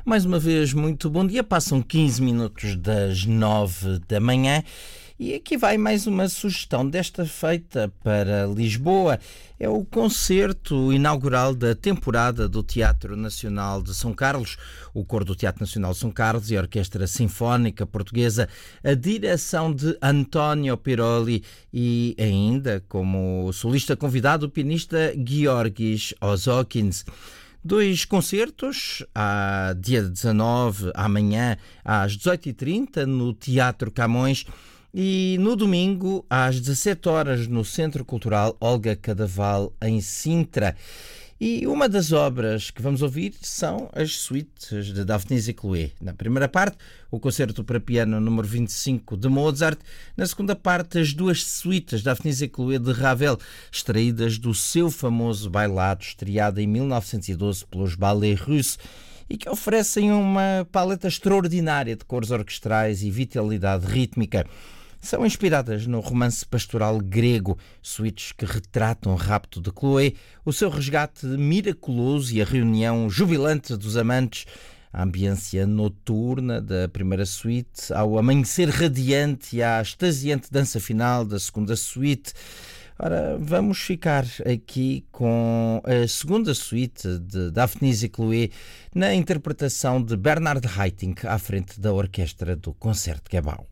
Mais uma vez, muito bom dia. Passam 15 minutos das 9 da manhã e aqui vai mais uma sugestão desta feita para Lisboa. É o concerto inaugural da temporada do Teatro Nacional de São Carlos. O coro do Teatro Nacional de São Carlos e a Orquestra Sinfónica Portuguesa, a direção de António Piroli e ainda, como solista convidado, o pianista Georgis Ozokins. 2 concertos, dia 19, amanhã, às 18h30, no Teatro Camões, e no domingo, às 17 horas, no Centro Cultural Olga Cadaval, em Sintra. E uma das obras que vamos ouvir são as suítes de Daphnis e Chloé. Na primeira parte, o concerto para piano número 25 de Mozart. Na segunda parte, as 2 suítes Daphnis e Chloé de Ravel, extraídas do seu famoso bailado, estreado em 1912 pelos Ballets Russes, e que oferecem uma paleta extraordinária de cores orquestrais e vitalidade rítmica. São inspiradas no romance pastoral grego, suítes que retratam o rapto de Chloé, o seu resgate miraculoso e a reunião jubilante dos amantes, a ambiência noturna da primeira suíte, ao amanhecer radiante e à extasiante dança final da segunda suíte. Ora, vamos ficar aqui com a segunda suíte de Daphnis e Chloé na interpretação de Bernard Haitink à frente da orquestra do Concertgebouw.